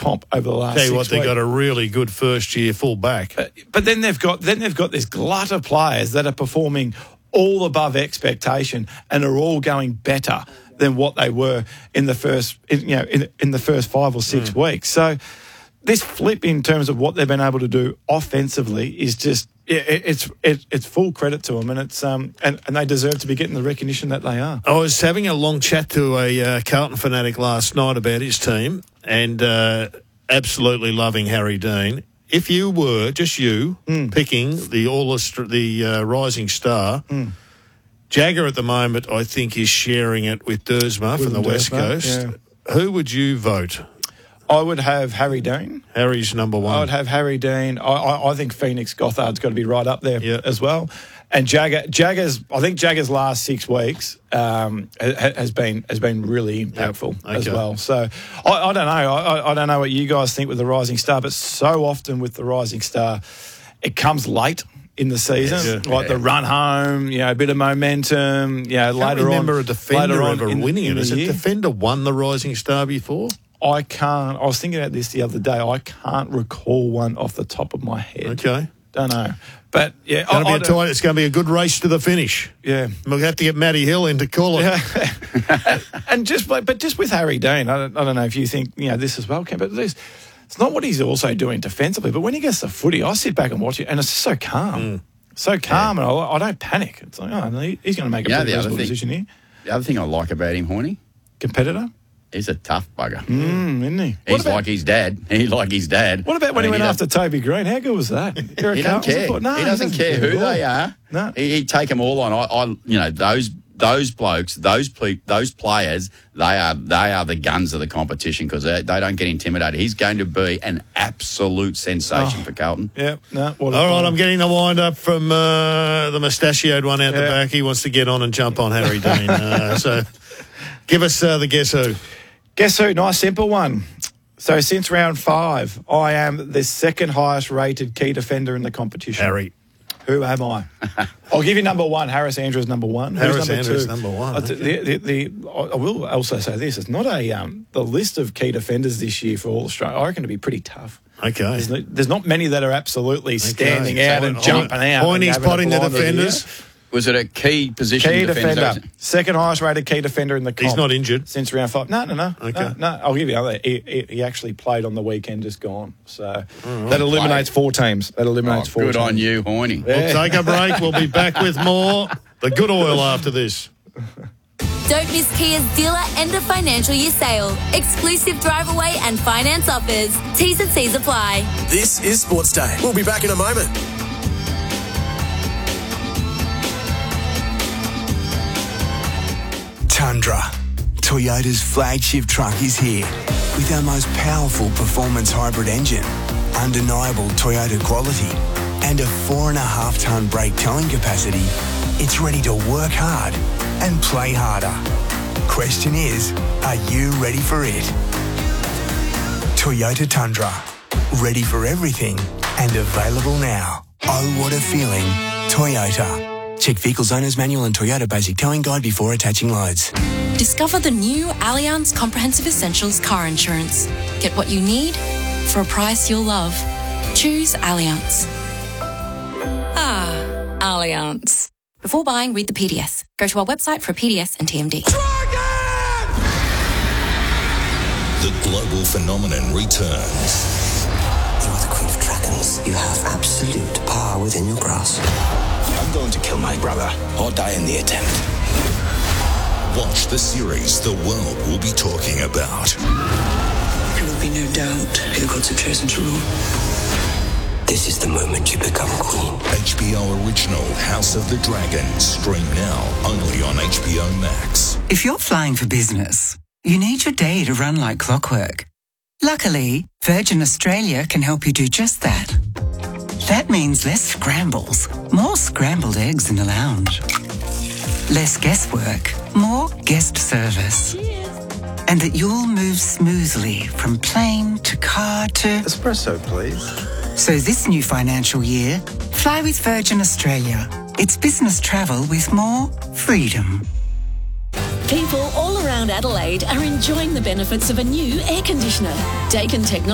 comp over the last 6 Tell you weeks. what, they got a really good first-year full-back. But then they've got this glut of players that are performing all above expectation and are all going better than what they were in the first, in the first 5 or 6 weeks. So this flip in terms of what they've been able to do offensively is just it's full credit to them, and it's and they deserve to be getting the recognition that they are. I was having a long chat to a Carlton fanatic last night about his team, and absolutely loving Harry Dean. If you were just picking the Rising Star, Jagger at the moment, I think, is sharing it with Dersma from the West Coast. Yeah. Who would you vote? I would have Harry Dean. Harry's number one. I would have Harry Dean. I think Phoenix Gothard's got to be right up there as well. And Jagger's last 6 weeks has been really impactful as well. So I don't know. I don't know what you guys think with the Rising Star, but so often with the Rising Star, it comes late in the season, the run home, a bit of momentum. Later remember on, a defender ever winning it. Has a year. Defender won the Rising Star before? I can't. I was thinking about this the other day. I can't recall one off the top of my head. Okay. Don't know. But, it's going to be a good race to the finish. Yeah. We'll have to get Matty Hill in to call it. Yeah. And just with Harry Dean, I don't know if you think, this as well, Ken, but it's not what he's also doing defensively, but when he gets the footy, I sit back and watch it, and it's just so calm. So calm, and I don't panic. It's like, he's going to make a pretty reasonable decision here. The other thing I like about him, Horny, competitor. He's a tough bugger. Isn't he? He's like his dad. He's like his dad. What about when he went after Toby Green? How good was that? He doesn't care. No, he doesn't care who they are. No. He'd take them all on. Those blokes, those players, they are the guns of the competition because they don't get intimidated. He's going to be an absolute sensation for Carlton. Yeah. No. All right, I'm getting the wind up from the mustachioed one out the back. He wants to get on and jump on Harry Dean. So give us the guess who. Guess who? Nice, simple one. So since round 5, I am the second highest rated key defender in the competition. Harry. Who am I? I'll give you number 1. Harris Andrews, number 1. Harris Andrews, number 1. I will also say this. It's not the list of key defenders this year for all Australia. I reckon it'll be pretty tough. Okay. There's not many that are absolutely standing out and jumping out. Pointy's potting the defenders. Was it a key position? Key defender. Second highest rated key defender in the comp. He's not injured. Since round 5. No. Okay. No. I'll give you another. He actually played on the weekend, just gone. So that eliminates 4 teams. Good on you, Horny. Yeah. We'll take a break. We'll be back with more. The good oil after this. Don't miss Kia's dealer end of financial year sale. Exclusive drive away and finance offers. T's and C's apply. This is Sports Day. We'll be back in a moment. Tundra. Toyota's flagship truck is here with our most powerful performance hybrid engine, undeniable Toyota quality, and a 4.5-tonne brake towing capacity. It's ready to work hard and play harder. Question is, are you ready for it? Toyota Tundra. Ready for everything and available now. Oh, what a feeling. Toyota. Check Vehicles Owner's Manual and Toyota Basic Towing Guide before attaching loads. Discover the new Allianz Comprehensive Essentials car insurance. Get what you need for a price you'll love. Choose Allianz. Allianz. Before buying, read the PDS. Go to our website for a PDS and TMD. The global phenomenon returns. You are the queen of dragons. You have absolute power within your grasp. I'm going to kill my brother or die in the attempt. Watch the series the world will be talking about. There will be no doubt who gods have chosen to rule. This is the moment you become queen. HBO original House of the Dragon. Stream now only on HBO Max. If you're flying for business, you need your day to run like clockwork. Luckily, Virgin Australia can help you do just that. That means less scrambles, more scrambled eggs in the lounge. Less guesswork, more guest service. And that you'll move smoothly from plane to car to... Espresso, please. So this new financial year, fly with Virgin Australia. It's business travel with more freedom. People all around Adelaide are enjoying the benefits of a new air conditioner. Daikin Technology